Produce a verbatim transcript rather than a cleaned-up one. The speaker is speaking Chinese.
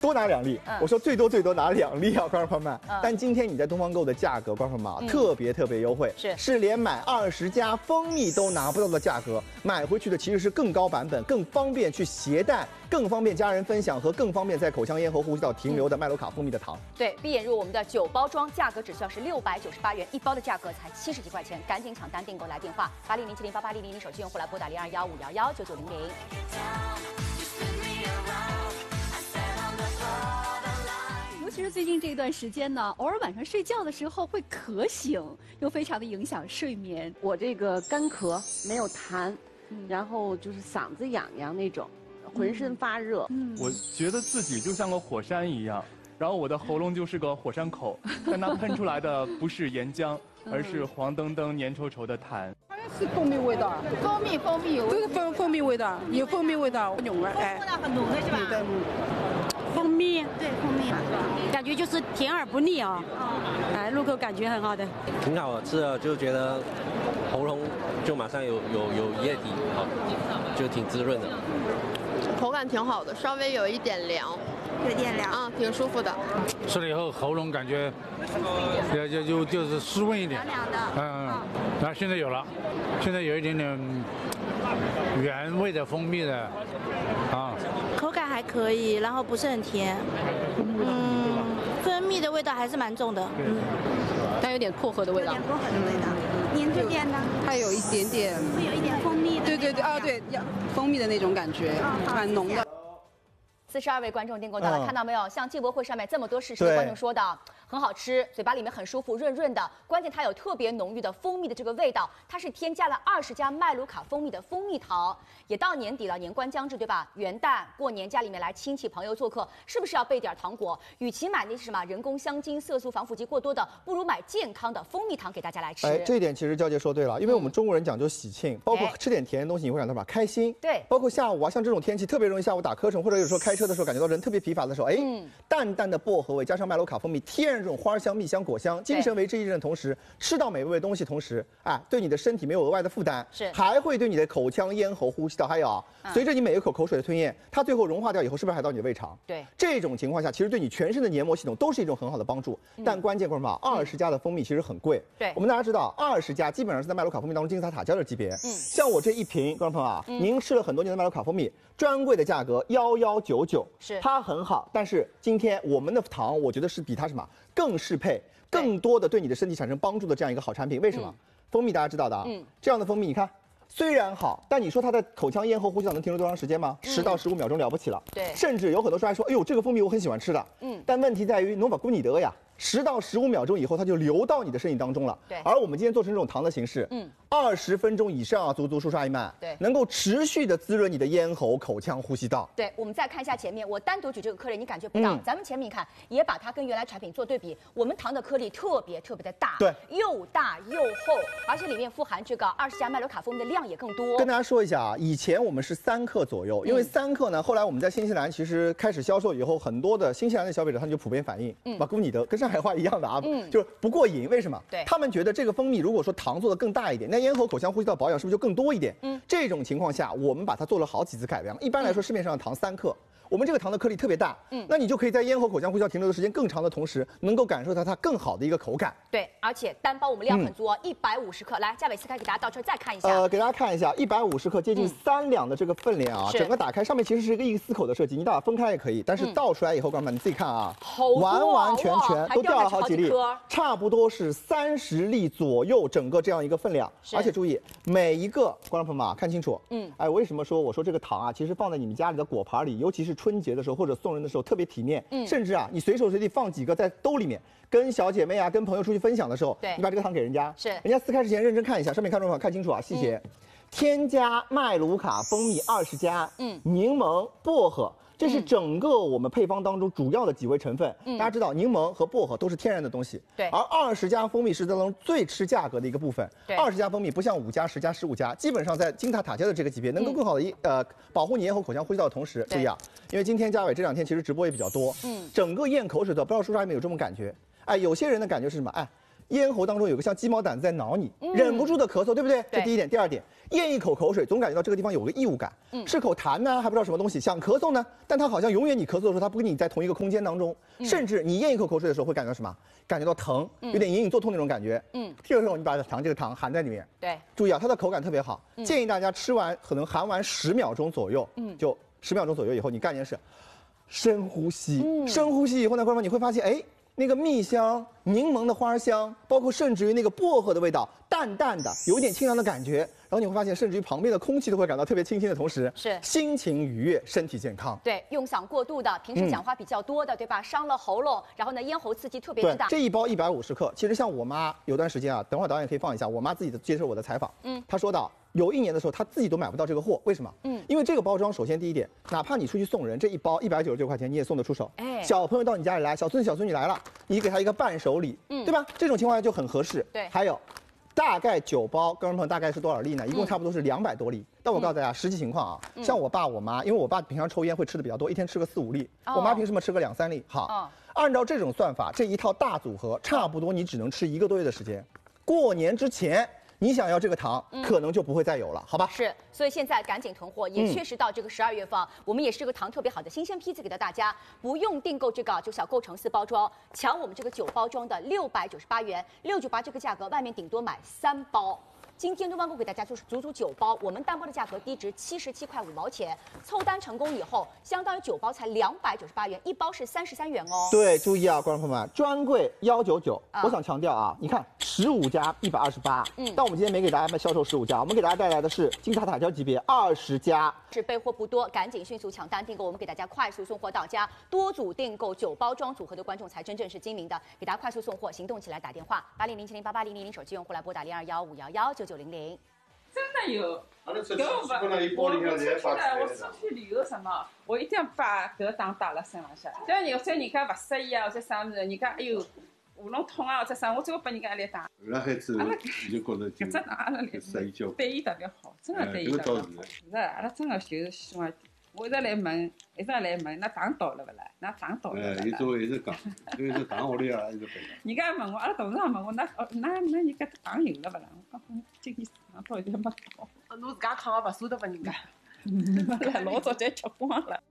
多拿两粒，嗯、我说最多最多拿两粒啊，观众朋友们。嗯、但今天你在东方购的价格，观众朋友们、嗯、特别特别优惠， 是是连买二十加蜂蜜都拿不到的价格，买回去的其实是更高版本，更方便去携带，更方便家人分享和更方便在口腔、咽喉、呼吸道停留的麦卢卡蜂蜜的糖。 对，闭眼入我们的九包装，价格只需要是六百九十八元，一包的价格才七十几块钱，赶紧抢单订购来电话八零零七零八八零零零，手机用户来拨打零二幺五幺幺九九零零。 其实最近这一段时间呢，偶尔晚上睡觉的时候会咳醒，又非常的影响睡眠。 我这个干咳没有痰，嗯、然后就是嗓子痒痒那种，浑身发热。 嗯、我觉得自己就像个火山一样，然后我的喉咙就是个火山口，但它喷出来的不是岩浆，而是黄澄澄、粘稠稠的痰。 好像是蜂蜜味道， 蜂蜜蜂蜜有， 这个蜂蜂蜜味道，有蜂蜜味道，浓味哎， 味道很浓的是吧？ 对。 蜂蜜，对蜂蜜，感觉就是甜而不腻啊、哦，哎，入口感觉很好的， 挺好的，吃了就觉得喉咙就马上有有有液体，好，就挺滋润的， 口感挺好的，稍微有一点凉， 有点凉啊、嗯，挺舒服的。 吃了以后喉咙感觉就就就就是湿润一点， 凉凉的， 嗯，然后现在有了，现在有一点点原味的蜂蜜的，啊。 口感还可以，然后不是很甜，嗯，蜂蜜的味道还是蛮重的，嗯， 但有点薄荷的味道， 有点薄荷的味道，您这边呢？ 它有一点点， 会有一点蜂蜜的， 对对对，啊对，蜂蜜的那种感觉，蛮浓的。 四十二位观众订购到了， 嗯、 看到没有？像进博会上面这么多试吃的观众说的，很好吃，嘴巴里面很舒服，润润的。关键它有特别浓郁的蜂蜜的这个味道，它是添加了二十加麦卢卡蜂蜜的蜂蜜糖。也到年底了，年关将至，对吧？元旦过年家里面来亲戚朋友做客，是不是要备点糖果？与其买那些什么人工香精、色素、防腐剂过多的，不如买健康的蜂蜜糖给大家来吃。 哎，这一点其实娇姐说对了，因为我们中国人讲究喜庆，包括吃点甜的东西，你会让他们开心。 对， 包括下午啊，像这种天气特别容易下午打瞌睡，或者有时候开车的时候感觉到人特别疲乏的时候，哎，嗯、淡淡的薄荷味加上麦卢卡蜂蜜，天然这种花香、蜜香、果香，精神为之一振的同时，吃到美味的东西同时，哎，对你的身体没有额外的负担， 是还会对你的口腔、咽喉、呼吸道，还有啊，嗯、随着你每一口口水的吞咽，它最后融化掉以后，是不是还到你的胃肠？ 对， 这种情况下，其实对你全身的黏膜系统都是一种很好的帮助。嗯、但关键观众朋友，二十加的蜂蜜其实很贵。 对， 我们大家知道，二十加基本上是在麦卢卡蜂蜜当中金字塔塔尖的级别。嗯，像我这一瓶，观众朋友啊，嗯、您吃了很多年的麦卢卡蜂蜜，专柜的价格幺幺九九， 是它很好，但是今天我们的糖，我觉得是比它什么更适配。更多的对你的身体产生帮助的这样一个好产品，为什么？嗯、蜂蜜大家知道的啊，嗯、这样的蜂蜜你看虽然好，但你说它在口腔、咽喉、呼吸道能停留多长时间吗？十、嗯、到十五秒钟了不起了。 对， 甚至有很多时候还说，哎呦，这个蜂蜜我很喜欢吃的。嗯，但问题在于诺瓦古尼德呀，十到十五秒钟以后它就流到你的身体当中了。 对， 而我们今天做成这种糖的形式，嗯，二十分钟以上啊，足足舒刷一曼， 对， 能够持续的滋润你的咽喉、口腔、呼吸道。 对，我们再看一下前面，我单独举这个颗粒，你感觉不到。嗯、咱们前面你看，也把它跟原来产品做对比，我们糖的颗粒特别特别的大， 对， 又大又厚，而且里面富含这个二十加麦卢卡蜂蜜的量也更多。 跟大家说一下啊，以前我们是三克左右，因为三克呢，后来我们在新西兰其实开始销售以后，很多的新西兰的消费者他们就普遍反映，嗯，瓦古尼德跟上海话一样的啊。嗯，就是不过瘾，为什么？ 对， 他们觉得这个蜂蜜如果说糖做的更大一点，那咽喉、口腔、呼吸道保养是不是就更多一点？嗯，这种情况下，我们把它做了好几次改良。一般来说，市面上的糖三克。我们这个糖的颗粒特别大，嗯，那你就可以在咽喉、口腔、呼吸道停留的时间更长的同时，能够感受到它更好的一个口感。 对，而且单包我们量很足哦，一百五十克。来，嘉伟撕开给大家倒出来再看一下。 呃，给大家看一下，一百五十克，接近三两的这个分量啊，嗯、整个打开上面其实是一个一个四口的设计，你把它分开也可以，但是倒出来以后，观众们你自己看啊， 好完完全全都掉了好几粒，差不多是三十粒左右，整个这样一个分量。而且注意，每一个观众朋友们啊，看清楚，嗯，哎，为什么说我说这个糖啊，其实放在你们家里的果盘里，尤其是春节的时候或者送人的时候特别体面，嗯，甚至啊，你随手随地放几个在兜里面，跟小姐妹啊、跟朋友出去分享的时候， 对， 你把这个糖给人家， 是， 人家撕开之前认真看一下，上面看中看清楚啊，细节，嗯、添加麦卢卡蜂蜜二十加，嗯，柠檬、薄荷。这是整个我们配方当中主要的几味成分。嗯，大家知道柠檬和薄荷都是天然的东西。 对。 而二十加蜂蜜是当中最吃价格的一个部分。 对。 二十加蜂蜜不像五加、十加、十五加，基本上在金塔塔尖的这个级别，能够更好的一、嗯、呃保护你咽喉、口腔、呼吸道的同时，注意啊，因为今天嘉伟这两天其实直播也比较多，嗯，整个咽口水的，不知道叔叔还没有这种感觉？哎，有些人的感觉是什么？哎。 咽喉当中有个像鸡毛掸子在挠你，嗯、忍不住的咳嗽，对不对？这第一点。第二点，咽一口口水，总感觉到这个地方有个异物感，嗯、是口痰呢，还不知道什么东西，想咳嗽呢，但它好像永远你咳嗽的时候，它不跟你在同一个空间当中，嗯、甚至你咽一口口水的时候会感觉到什么？感觉到疼，有点隐隐作痛那种感觉。嗯，这个时候你把糖这个糖含在里面， 对， 注意啊，它的口感特别好，嗯、建议大家吃完可能含完十秒钟左右，嗯，就十秒钟左右以后，你干一件事，深呼吸，嗯、深呼吸以后呢，观众朋友你会发现，哎。那个蜜香、柠檬的花香，包括甚至于那个薄荷的味道，淡淡的，有一点清凉的感觉。然后你会发现，甚至于旁边的空气都会感到特别清新的同时， 是心情愉悦，身体健康。 对，用嗓过度的，平时讲话比较多的，嗯、对吧？伤了喉咙，然后呢，咽喉刺激特别之大。 这一包一百五十克，其实像我妈有段时间啊，等会儿导演可以放一下，我妈自己的接受我的采访，嗯，她说到。有一年的时候，他自己都买不到这个货，为什么？嗯，因为这个包装，首先第一点，哪怕你出去送人，这一包一百九十九块钱你也送得出手。哎，小朋友到你家里来，小孙子小孙女来了，你给他一个伴手礼，嗯，对吧？这种情况下就很合适。 对， 还有，大概九包，观众朋友大概是多少粒呢？一共差不多是两百多粒。嗯、但我告诉大家，实际情况啊，嗯、像我爸我妈，因为我爸平常抽烟会吃的比较多，一天吃个四五粒，哦、我妈凭什么吃个两三粒？好，哦、按照这种算法，这一套大组合差不多你只能吃一个多月的时间，过年之前。你想要这个糖，嗯、可能就不会再有了，好吧？ 是，所以现在赶紧囤货，也确实到这个十二月份，嗯、我们也是这个糖特别好的新鲜批次给到大家，不用订购这个就小购成四包装，抢我们这个九包装的六百九十八元，六九八这个价格，外面顶多买三包。今天东方购给大家就是足足九包，我们单包的价格低值七十七块五毛钱，凑单成功以后，相当于九包才两百九十八元，一包是三十三元哦。 对，注意啊，观众朋友们，专柜幺九九，我想强调啊，你看十五加一百二十八，嗯，但我们今天没给大家卖销售十五加，我们给大家带来的是金字塔塔尖级别二十加。 是备货不多，赶紧迅速抢单订购，我们给大家快速送货到家，多组订购九包装组合的观众才真正是精明的，给大家快速送货，行动起来打电话八零零七零八八零零零，手机用户来拨打零二幺五幺幺九九零零。 真的有，搿我我我出去了，我出去旅游什么，我一定要把搿个糖带辣身浪向。像有些人家勿适意啊，或者啥物事，人家哎哟喉咙痛啊，或者啥，我最后拨人家一粒糖。 那孩子就觉得搿只糖阿拉来对伊特别好，真的对伊特别好。是，阿拉真的就是希望。我一直来问，一直来问，那糖到了勿啦？那糖到了勿啦？ 哎，伊做一直讲，因为是糖屋里啊，一直背。 人家问我，阿拉董事长问我，那哦，那那人家糖有了勿啦？我讲今天糖到现在没到。 侬自家扛个勿舍得拨人家， 老早就吃光了。